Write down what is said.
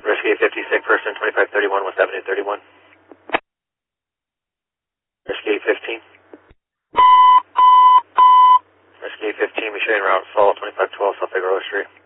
Rescue 50, sick person, 2531, West Avenue 31. Rescue 15. Rescue 15, Michigan Route, Fall, 2512, South Figueroa Street.